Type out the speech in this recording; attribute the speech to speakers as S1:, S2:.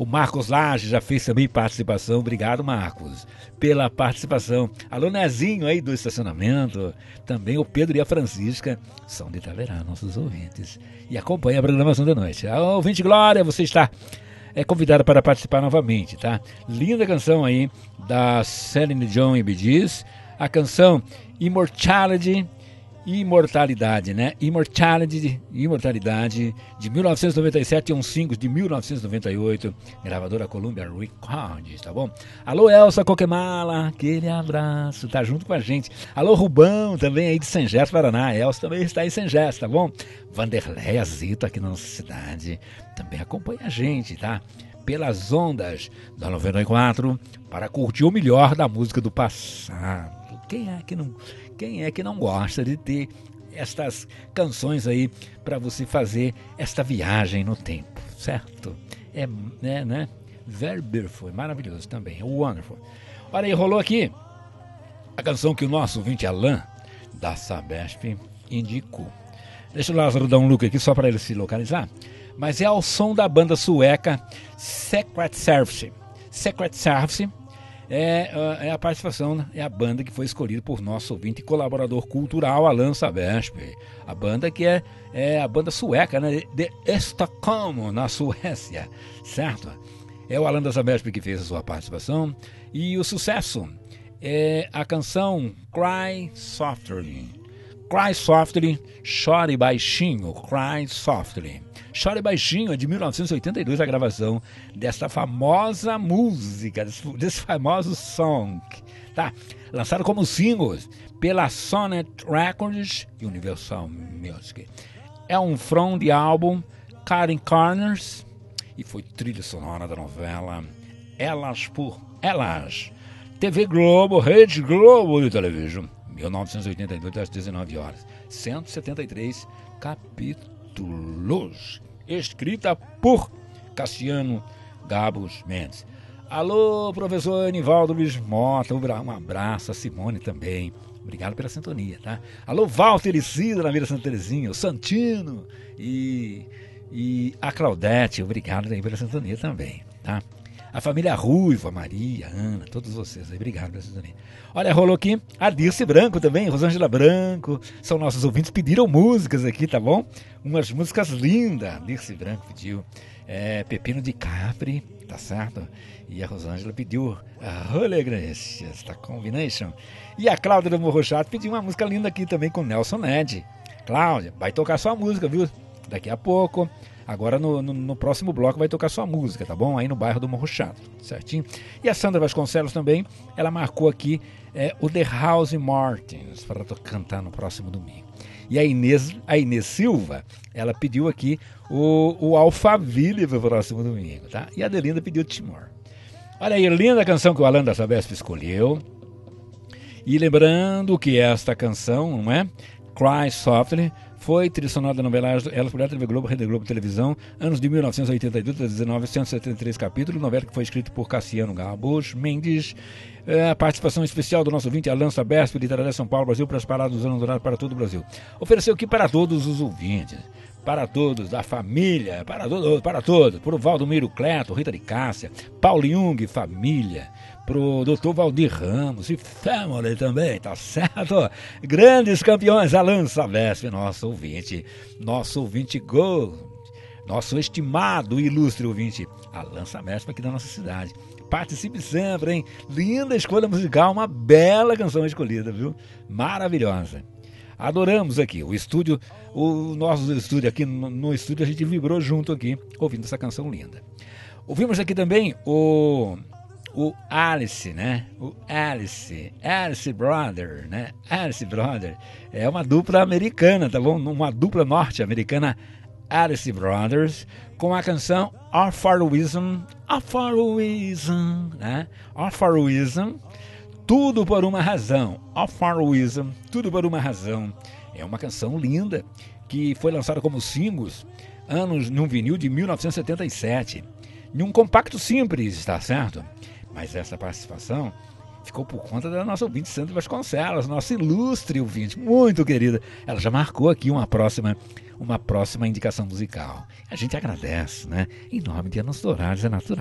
S1: O Marcos Lage já fez também participação. Obrigado, Marcos, pela participação. Alô, Nezinho aí do estacionamento. Também o Pedro e a Francisca são de Itaverá, nossos ouvintes. E acompanha a programação da noite. A ouvinte Glória, você está convidada para participar novamente, tá? Linda canção aí da Celine Dion e Bee Gees. A canção Imortalidade, né? Imortalidade de 1997 e um single de 1998, gravadora Columbia Records, tá bom? Alô, Elsa Coquemala, aquele abraço, tá junto com a gente. Alô, Rubão, também aí de Sengés, Paraná. Elsa também está em Sengés, tá bom? Vanderlei Azito aqui na nossa cidade também acompanha a gente, tá? Pelas ondas da 94 para curtir o melhor da música do passado. Quem é que não gosta de ter estas canções aí para você fazer esta viagem no tempo, certo? Né? Very beautiful, maravilhoso também, wonderful. Olha aí, rolou aqui a canção que o nosso ouvinte Alain, da Sabesp, indicou. Deixa o Lázaro dar um look aqui só para ele se localizar. Mas é ao som da banda sueca Secret Service. Secret Service é a participação, é a banda que foi escolhida por nosso ouvinte e colaborador cultural Alain Sabesp. A banda que é a banda sueca, né, de Estocolmo, na Suécia, certo? É o Alain da Sabesp que fez a sua participação. E o sucesso é a canção Cry Softly. Cry Softly, chore baixinho, Cry Softly. Chore Baixinho é de 1982, a gravação desta famosa música, desse famoso song, tá? Lançado como singles pela Sonnet Records e Universal Music. É um from de álbum Cutting Corners e foi trilha sonora da novela Elas por Elas. TV Globo, Rede Globo de televisão, 1982 às 19 horas. 173 capítulos. Escrita por Cassiano Gabos Mendes. Alô, professor Anivaldo Luiz Mota, um abraço, a Simone também. Obrigado pela sintonia, tá? Alô, Walter e Cida na Vila Santa Terezinha, o Santino e a Claudete, obrigado aí pela sintonia também, tá? A família Ruiva, Maria, Ana, todos vocês aí, obrigado pela sintonia. Olha, rolou aqui a Dirce Branco também, Rosângela Branco, são nossos ouvintes, pediram músicas aqui, tá bom? Umas músicas lindas, Dirce Branco pediu Pepino de Capri, tá certo? E a Rosângela pediu Holy Gracious, tá? Combination. E a Cláudia do Morro Chato pediu uma música linda aqui também com Nelson Ned. Cláudia, vai tocar sua música, viu? Daqui a pouco. Agora no próximo bloco vai tocar sua música, tá bom? Aí no bairro do Morro Chato, certinho? E a Sandra Vasconcelos também, ela marcou aqui o The House Martins para cantar no próximo domingo. E a Inês Silva, ela pediu aqui o Alphaville para o próximo domingo, tá? E a Adelinda pediu Timor. Olha aí, linda canção que o Alan da Sabesp escolheu. E lembrando que esta canção, não é? Cry Softly, foi trilha sonora da novela Elas por Elas, TV Globo, Rede Globo Televisão, anos de 1982, 19, 173 capítulos, novela que foi escrita por Cassiano Gabos Mendes, a participação especial do nosso ouvinte Alain Sabesp, de Itararé, São Paulo, Brasil, para as paradas dos anos dourados para todo o Brasil. Ofereceu aqui para todos os ouvintes, para todos da família, para todos, para o Valdomiro Cleto, Rita de Cássia, Paulo Jung, família, pro Dr. Valdir Ramos e family também, tá certo? Grandes campeões, Alain Sabesp, nosso ouvinte Gold, nosso estimado e ilustre ouvinte Alain Sabesp aqui da nossa cidade. Participe sempre, hein? Linda escolha musical, uma bela canção escolhida, viu? Maravilhosa. Adoramos aqui, o nosso estúdio aqui, no estúdio a gente vibrou junto aqui, ouvindo essa canção linda. Ouvimos aqui também o Alice, né? O Alice Brother, né? Alice Brother é uma dupla americana, tá bom? Uma dupla norte-americana, Alice Brothers, com a canção Aphorism, né? Aphorism, tudo por uma razão. Aphorism, tudo por uma razão. É uma canção linda que foi lançada como singles num vinil de 1977, em um compacto simples, tá certo? Mas essa participação ficou por conta da nossa ouvinte Sandra Vasconcelos, nossa ilustre ouvinte, muito querida. Ela já marcou aqui uma próxima indicação musical. A gente agradece, né? Em nome de Anos Dourados, é natural.